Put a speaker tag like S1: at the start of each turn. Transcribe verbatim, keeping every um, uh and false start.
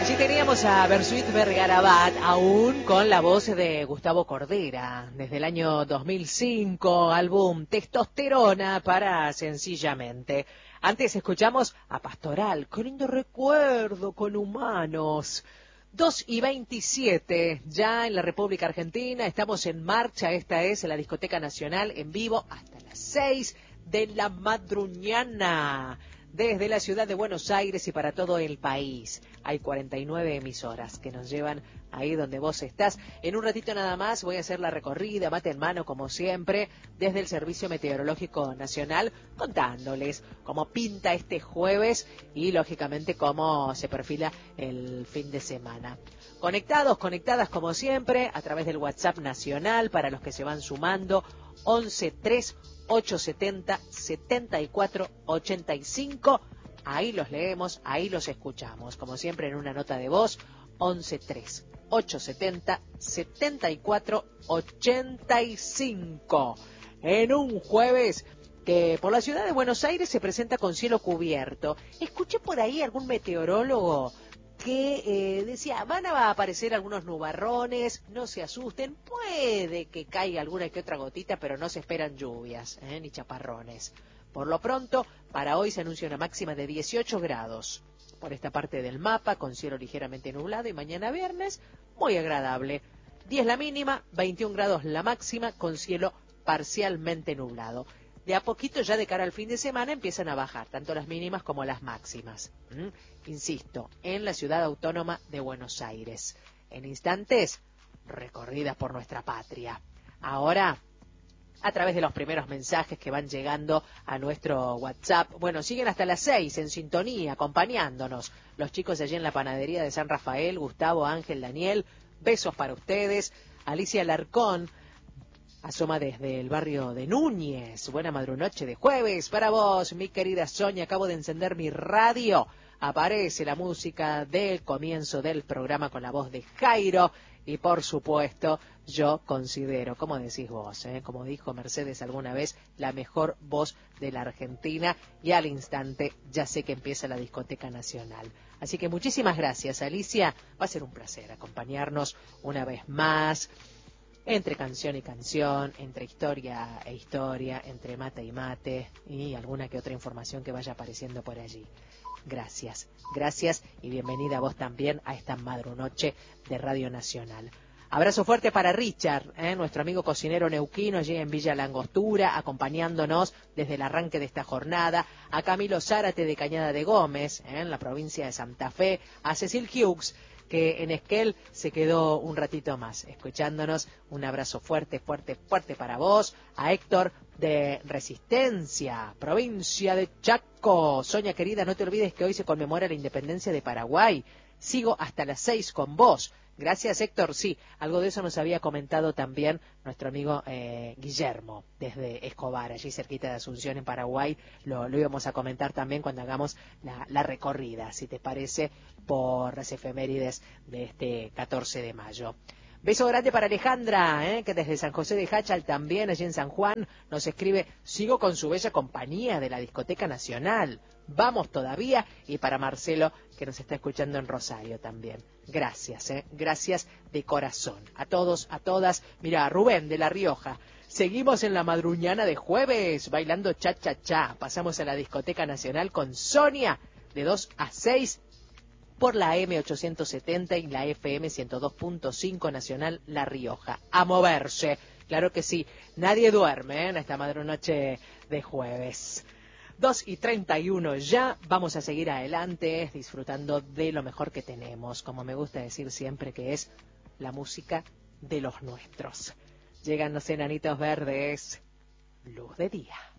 S1: Allí teníamos a Bersuit Vergarabat, aún con la voz de Gustavo Cordera, desde el año dos mil cinco, álbum Testosterona para Sencillamente. Antes escuchamos a Pastoral, qué lindo recuerdo con Humanos. dos y veintisiete, ya en la República Argentina, estamos en marcha, esta es la Discoteca Nacional en vivo hasta las seis de la madruñana. Desde la ciudad de Buenos Aires y para todo el país. Hay cuarenta y nueve emisoras que nos llevan ahí donde vos estás. En un ratito nada más voy a hacer la recorrida, mate en mano como siempre, desde el Servicio Meteorológico Nacional, contándoles cómo pinta este jueves y lógicamente cómo se perfila el fin de semana. Conectados, conectadas como siempre, a través del WhatsApp nacional para los que se van sumando, once tres ocho setenta setenta y cuatro ochenta y cinco. Ahí los leemos, ahí los escuchamos. Como siempre en una nota de voz, once tres ocho setenta setenta y cuatro ochenta y cinco. En un jueves que por la ciudad de Buenos Aires se presenta con cielo cubierto. Escuché por ahí algún meteorólogo que eh, decía, van a aparecer algunos nubarrones, no se asusten, puede que caiga alguna que otra gotita, pero no se esperan lluvias, ¿eh? ni chaparrones. Por lo pronto, para hoy se anuncia una máxima de dieciocho grados por esta parte del mapa, con cielo ligeramente nublado, y mañana viernes, muy agradable. diez la mínima, veintiún grados la máxima, con cielo parcialmente nublado. De a poquito ya de cara al fin de semana empiezan a bajar, tanto las mínimas como las máximas. ¿Mm? Insisto, en la ciudad autónoma de Buenos Aires. En instantes, recorridas por nuestra patria. Ahora, a través de los primeros mensajes que van llegando a nuestro WhatsApp. Bueno, siguen hasta las seis en sintonía, acompañándonos. Los chicos allí en la panadería de San Rafael, Gustavo, Ángel, Daniel, besos para ustedes. Alicia Larcón asoma desde el barrio de Núñez. Buena madrunoche de jueves para vos, mi querida Sonia. Acabo de encender mi radio. Aparece la música del comienzo del programa con la voz de Jairo. Y por supuesto, yo considero, como decís vos, ¿eh? como dijo Mercedes alguna vez, la mejor voz de la Argentina. Y al instante ya sé que empieza la Discoteca Nacional. Así que muchísimas gracias, Alicia. Va a ser un placer acompañarnos una vez más. Entre canción y canción, entre historia e historia, entre mate y mate, y alguna que otra información que vaya apareciendo por allí. Gracias, gracias y bienvenida a vos también a esta madrunoche de Radio Nacional. Abrazo fuerte para Richard, ¿eh? nuestro amigo cocinero neuquino allí en Villa Langostura, acompañándonos desde el arranque de esta jornada, a Camilo Zárate de Cañada de Gómez, ¿eh? en la provincia de Santa Fe, a Cecil Hughes, que en Esquel se quedó un ratito más escuchándonos. Un abrazo fuerte, fuerte, fuerte para vos. A Héctor de Resistencia, provincia de Chaco. Sonia querida, no te olvides que hoy se conmemora la independencia de Paraguay. Sigo hasta las seis con vos. Gracias, Héctor. Sí, algo de eso nos había comentado también nuestro amigo eh, Guillermo, desde Escobar, allí cerquita de Asunción, en Paraguay. Lo, lo íbamos a comentar también cuando hagamos la, la recorrida, si te parece, por las efemérides de este catorce de mayo. Beso grande para Alejandra, ¿eh? que desde San José de Hachal también, allí en San Juan, nos escribe, sigo con su bella compañía de la Discoteca Nacional. Vamos todavía. Y para Marcelo, que nos está escuchando en Rosario también. Gracias, ¿eh? gracias de corazón. A todos, a todas. Mira, Rubén de La Rioja. Seguimos en la madruñana de jueves, bailando cha-cha-cha. Pasamos a la Discoteca Nacional con Sonia, de dos a seis, por la M ochocientos setenta y la F M ciento dos punto cinco Nacional La Rioja. A moverse. Claro que sí. Nadie duerme, ¿eh? en esta madrunoche de jueves. dos y treinta y uno ya, vamos a seguir adelante disfrutando de lo mejor que tenemos, como me gusta decir siempre, que es la música de los nuestros. Llegan los enanitos verdes, luz de día.